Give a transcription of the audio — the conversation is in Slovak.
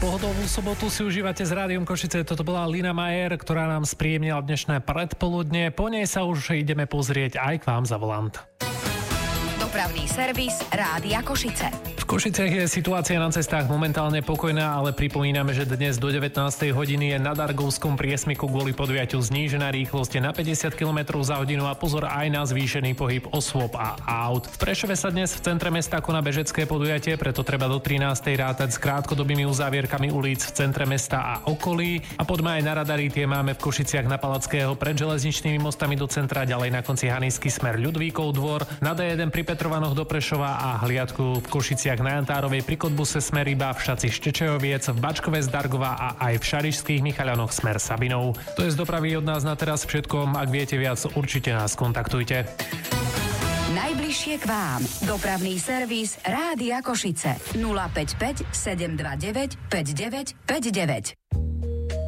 Pohodovú sobotu si užívate s Rádiom Košice. Toto bola Lina Majer, ktorá nám spríjemnila dnešné predpoludne. Po nej sa už ideme pozrieť aj k vám za volant. Dopravný servis Rádia Košice. V Košiciach je situácia na cestách momentálne pokojná, ale pripomíname, že dnes do 19. hodiny je na Dargovskom priesmiku kvôli podujatiu znížená rýchlosť na 50 km za hodinu a pozor aj na zvýšený pohyb osôb a aut. V Prešove sa dnes v centre mesta koná bežecké podujatie, preto treba do 13. rátať s krátkodobými uzávierkami ulic v centre mesta a okolí. A poďme aj na radary, tie máme v Košiciach na Palackého pred železničnými mostami do centra, ďalej na konci Hanysky smer Ľudvíkov dvor, na D1 pri Petrovanoch do Prešova a hliadku v Košiciach na Jantárovej pri Kodbuse smer Ryba, v Šaci Štečejoviec, v Bačkove z Dargova a aj v Šarišských Michaľanoch smer Sabinov. To je z dopravy od nás na teraz všetko. Ak viete viac, určite nás kontaktujte. Najbližšie k vám. Dopravný servis Rádia Košice. 055 729 5959.